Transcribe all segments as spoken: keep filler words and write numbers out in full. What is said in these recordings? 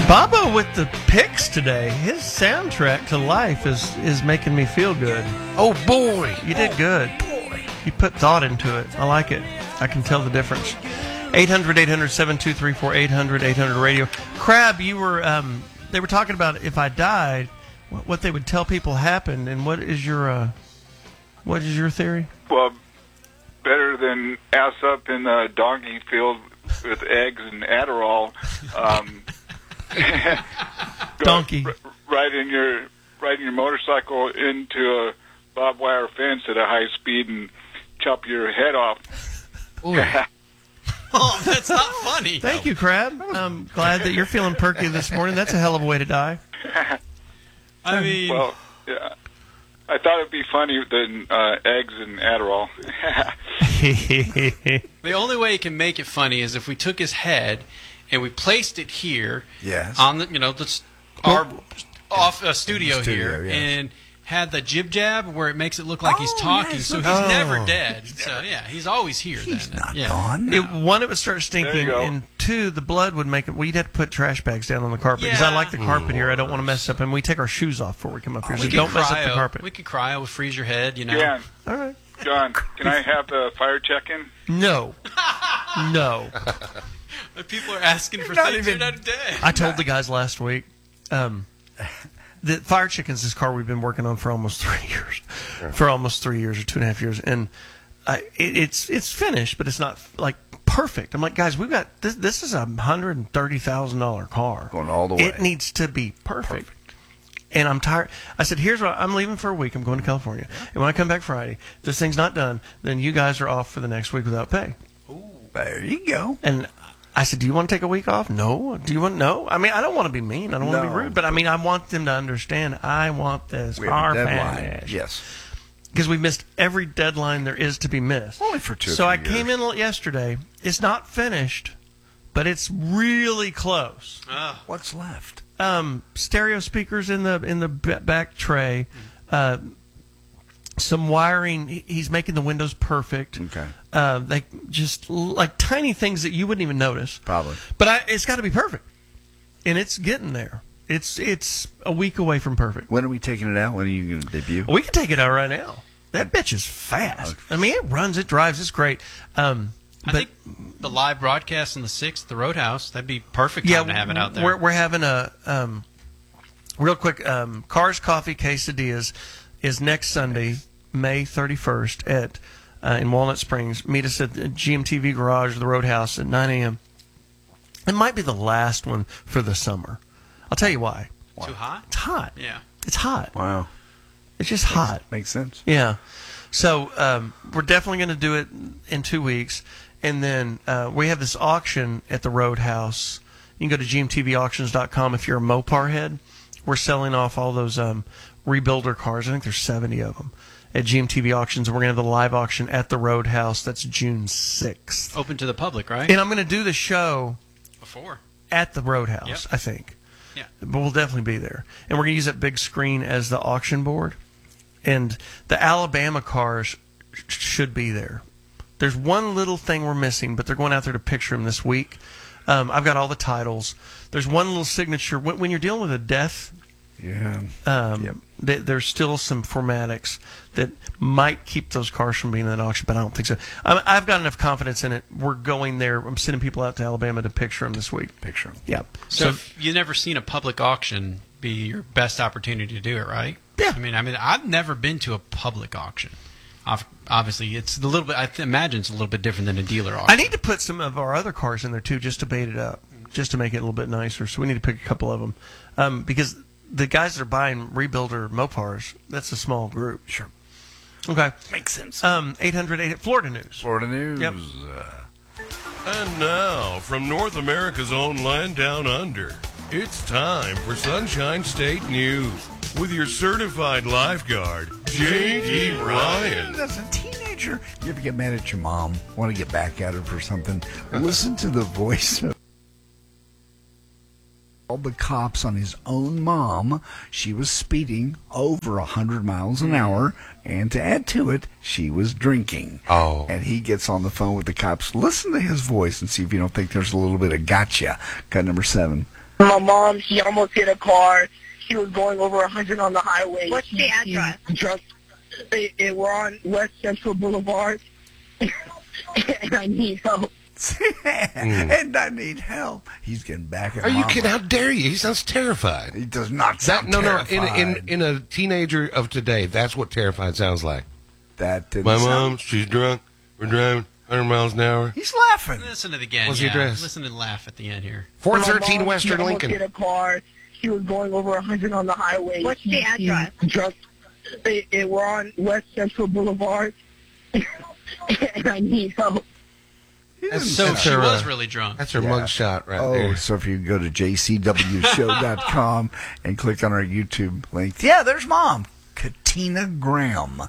Baba with the picks today. His soundtrack to life is, is making me feel good. Oh, boy. You did oh, good. Boy. You put thought into it. I like it. I can tell the difference. eight hundred, eight hundred, seven two three four, eight hundred, eight hundred radio. Crab, you were, um, they were talking about if I died, what they would tell people happened, and what is your, uh, what is your theory? Well, better than ass up in the donkey field with eggs and Adderall. Um, Donkey. R- riding your riding your motorcycle into a barbed wire fence at a high speed and chop your head off. Oh, that's not funny. Thank you, Crab. I'm glad that you're feeling perky this morning. That's a hell of a way to die. I mean, well, yeah, I thought it'd be funnier than uh, eggs and Adderall. the only way you can make it funny is if we took his head and we placed it here, yes, on the you know the our off uh, studio, studio here, yes. and had the jib jab where it makes it look like oh, he's talking, yes, so he's oh. never dead. So yeah, he's always here. He's then. not yeah. gone. It, one, it would start stinking, go. and two, the blood would make it. Well, you'd have to put trash bags down on the carpet because Yeah. I like the carpet here. I don't want to mess up, and we take our shoes off before we come up here. We So could don't mess up cryo. the carpet. We could cryo, freeze your head. You know. Yeah, All right. John, can I have the fire check-in? No. No. People are asking for Not things even- you're not dead. I told the guys last week. Um, the Fire Chicken's this car we've been working on for almost three years, for almost three years or two and a half years, and I, it, it's it's finished, but it's not like perfect. I'm like, guys, we've got this. This is a hundred and thirty thousand dollar car, Going all the way. It needs to be perfect. And I'm tired. I said, here's what I'm leaving for a week. I'm going to California, and when I come back Friday, if this thing's not done, then you guys are off for the next week without pay. There you go. And I said, do you want to take a week off? No. Do you want no? I mean, I don't want to be mean. I don't want to No. be rude. But, I mean, I want them to understand I want this We have car a deadline. finished. Yes. Because we missed every deadline there is to be missed. Only for two or So three I came years. in yesterday. It's not finished, but it's really close. Oh. What's left? Um, stereo speakers in the in the b- back tray. Uh, some wiring. He- He's making the windows perfect. Okay. Uh, they just l- like tiny things that you wouldn't even notice. Probably. But I, it's got to be perfect, and it's getting there. It's it's a week away from perfect. When are we taking it out? When are you going to debut? We can take it out right now. That bitch is fast. I mean, it runs, it drives, it's great. Um, I but think the live broadcast on the sixth, the Roadhouse, that'd be perfect time yeah, to have it out there. we're we're having a um, real quick um, Cars Coffee Quesadillas is next Sunday, May thirty-first at uh, in Walnut Springs. Meet us at the G M T V Garage, the Roadhouse at nine a.m. It might be the last one for the summer. I'll tell you why. Too hot? It's hot. Yeah. It's hot. Wow. It's just hot. Makes sense. Yeah. So um, we're definitely going to do it in two weeks. And then uh, we have this auction at the Roadhouse. You can go to G M T V auctions dot com if you're a Mopar head. We're selling off all those um, rebuilder cars. I think there's seventy of them at G M T V Auctions. And we're going to have the live auction at the Roadhouse. That's June sixth. Open to the public, right? And I'm going to do the show Before. at the Roadhouse, Yep. I think. Yeah. But we'll definitely be there. And we're going to use that big screen as the auction board. And the Alabama cars sh- should be there. There's one little thing we're missing, but they're going out there to picture them this week. Um, I've got all the titles. There's one little signature. When, when you're dealing with a death, Yeah. um, Yep. th- there's still some formatics that might keep those cars from being in that auction, but I don't think so. I, I've got enough confidence in it. We're going there. I'm sending people out to Alabama to picture them this week. Picture 'em. Yep. So, if you've never seen a public auction be your best opportunity to do it, right? Yeah. I mean, I mean, I've never been to a public auction. Ob- Obviously, it's a little bit. I th- imagine it's a little bit different than a dealer auction. I need to put some of our other cars in there too, just to bait it up, just to make it a little bit nicer. So we need to pick a couple of them, um, because the guys that are buying rebuilder Mopars, that's a small group. Sure. Okay. Makes sense. Um, eight hundred eight Florida News. Florida News. Yep. Uh, And now, from North America's own land down under, it's time for Sunshine State News with your certified lifeguard, J D Ryan. As a teenager, you ever get mad at your mom, want to get back at her for something? Listen to the voice of all the cops on his own mom. She was speeding over one hundred miles an hour, and to add to it, she was drinking. Oh. And he gets on the phone with the cops. Listen to his voice and see if you don't think there's a little bit of gotcha. Cut number seven. My mom, she almost hit a car. She was going over one hundred on the highway. What's the address? Drunk. It, it, we're on West Central Boulevard, and I need help. And I need help. He's getting back at Are you Mama. kidding? How dare you? He sounds terrified. He does not That sound no, no. In, terrified. in in a teenager of today, that's what terrified sounds like. That didn't My sound- mom, she's drunk. We're driving one hundred miles an hour. He's laughing. Listen to it again. What's the yeah. address? Listen and laugh at the end here. four My thirteen mom, Western she almost Lincoln. hit a car. She was going over one hundred on the highway. What's the address? Drunk. It, it, we're on West Central Boulevard, and I need help. That's, So that's she her, was uh, really drunk. That's her Yeah. mugshot right Oh, there. so if you go to j c w show dot com and click on our YouTube link, yeah, there's Mom, Katina Graham.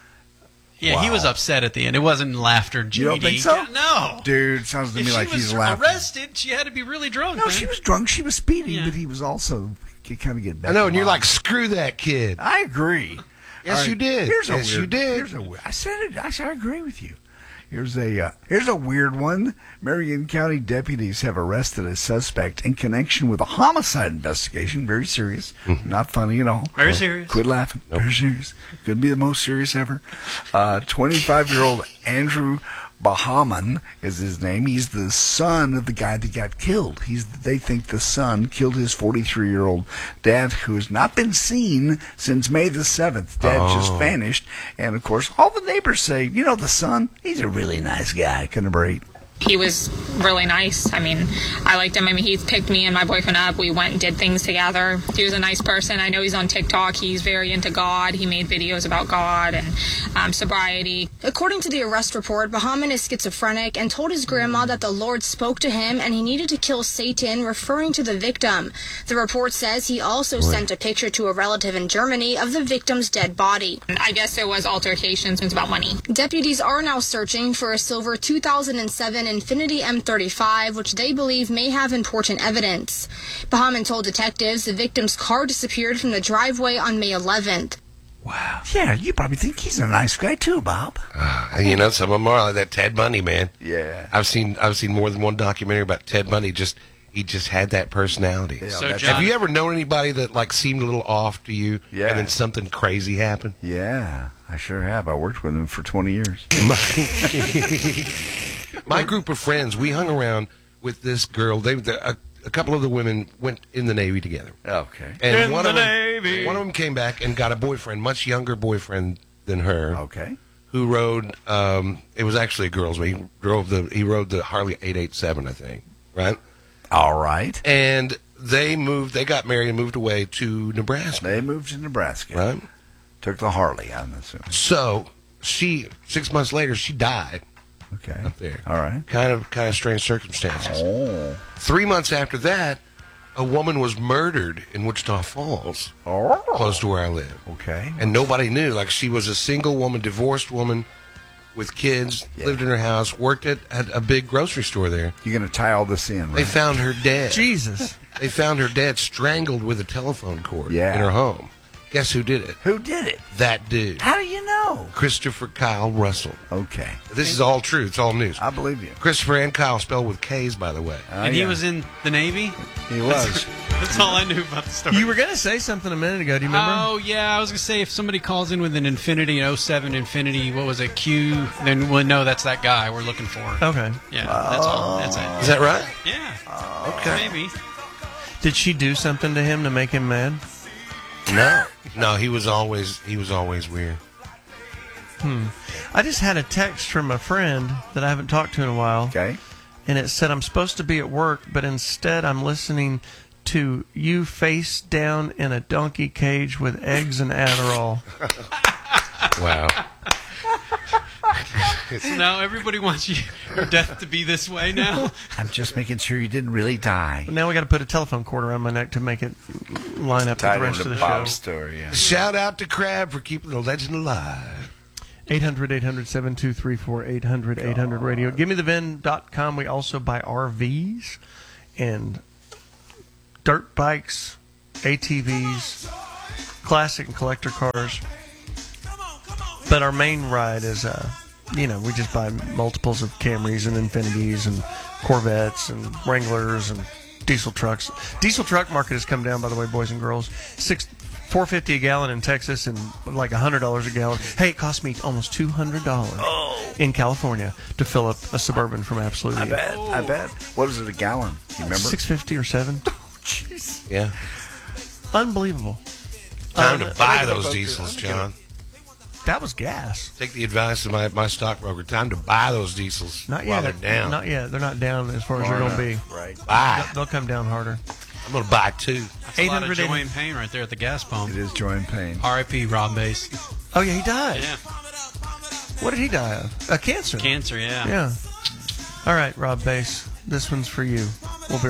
Yeah, he Wow. was upset at the end. It wasn't laughter. You don't J D. think so? No. Dude, sounds to If me she like was he's laughing. arrested, she had to be really drunk. No, man. she was drunk. She was speeding, Yeah. but he was also he kind of get back. I know, to and you're Mom. like, screw that kid. I agree. Yes, All right, you did. Here's a yes, weird, you did. Here's a, I said it. I said I agree with you. Here's a uh, here's a weird one. Marion County deputies have arrested a suspect in connection with a homicide investigation. Very serious, Mm-hmm. not funny at all. Very serious. Quit laughing. Very serious. Could be the most serious ever. Uh, twenty-five-year-old Andrew Bahaman is his name. He's the son of the guy that got killed. He's they think the son killed his forty-three-year-old dad, who has not been seen since May the seventh. Dad just Oh. vanished, and of course, all the neighbors say, you know, the son, he's a really nice guy. Couldn't break. He was really nice. I mean, I liked him. I mean, he picked me and my boyfriend up. We went and did things together. He was a nice person. I know he's on TikTok. He's very into God. He made videos about God and um, sobriety. According to the arrest report, Bahaman is schizophrenic and told his grandma that the Lord spoke to him and he needed to kill Satan, referring to the victim. The report says he also sent a picture to a relative in Germany of the victim's dead body. I guess there was altercations. It was about money. Deputies are now searching for a silver two thousand seven Infiniti M thirty-five, which they believe may have important evidence. Bahaman told detectives the victim's car disappeared from the driveway on May eleventh. Wow. Yeah, you probably think he's a nice guy too, Bob. Uh, you know, some of them are like that Ted Bundy, man. Yeah. I've seen I've seen more than one documentary about Ted Bundy. Just he just had that personality. Yeah, So, that's- John- Have you ever known anybody that like seemed a little off to you, Yeah. and then something crazy happened? Yeah, I sure have. I worked with him for twenty years. My group of friends, we hung around with this girl. They, the, a, a couple of the women went in the Navy together, Okay. and In one the of them, Navy. one of them came back and got a boyfriend, much younger boyfriend than her, Okay. who rode. Um, it was actually a girl's. He drove the. He rode the Harley eight eighty-seven, I think. Right, All right. and they moved. They got married and moved away to Nebraska. They moved to Nebraska. Right. Took the Harley, I'm assuming. So she six months later she died Okay. up there. All right. Kind of kind of strange circumstances. Oh. Three months after that, a woman was murdered in Wichita Falls, Oh. close to where I live, Okay. and nobody knew. Like she was a single woman, divorced woman with kids, Yeah. lived in her house, worked at, at a big grocery store there. You're going to tie all this in, right? They found her dead. Jesus. They found her dead, strangled with a telephone cord Yeah. in her home. Guess who did it? Who did it? That dude, How do you know? Christopher Kyle Russell. Okay. This is all true. It's all news. I believe you. Christopher and Kyle spelled with K's, by the way. Oh, and he yeah. was in the Navy? He was. That's all I knew about the story. You were going to say something a minute ago. Do you remember? Oh, yeah. I was going to say if somebody calls in with an Infinity, an oh seven Infinity, what was it, Q, then we'll know that's that guy we're looking for. Okay. Yeah, that's all. That's Is it. that right? Yeah. Okay. Maybe. Did she do something to him to make him mad? No. No, he was always he was always weird. I just had a text from a friend that I haven't talked to in a while. Okay. And it said, I'm supposed to be at work, but instead I'm listening to you face down in a donkey cage with eggs and Adderall. Wow. So now everybody wants you, your death to be this way now? I'm just making sure you didn't really die. Now we got to put a telephone cord around my neck to make it line up with Tied the rest into of the Bob's show. story, yeah. Shout out to Crab for keeping the legend alive. eight hundred, eight hundred, seven two three four, eight hundred, eight hundred radio. Give me the vin dot com. We also buy R Vs and dirt bikes, A T Vs, classic and collector cars. But our main ride is, uh, you know, we just buy multiples of Camrys and Infinities and Corvettes and Wranglers and diesel trucks. Diesel truck market has come down, by the way, boys and girls. Six. four fifty a gallon in Texas and like one hundred dollars a gallon. Hey, it cost me almost two hundred dollars Oh. in California to fill up a Suburban from Absolute. I bet. I bet. What is it a gallon? You remember? six fifty or seven. Jeez. Yeah. Unbelievable. Time Uh, to buy I those think diesels, about- John. That was gas. Take the advice of my, my stockbroker. Time to buy those diesels Not while yet. they're down. Not yet. They're not down as far as Far they're going to be. enough. Right. Buy. They'll, they'll come down harder. I'm going to buy two. That's a lot of eight hundred joy and pain right there at the gas pump. It is joy and pain. R I P Rob Bass. Oh, yeah, he died. Yeah. What did he die of? A cancer. Cancer, yeah. Yeah. All right, Rob Bass. This one's for you.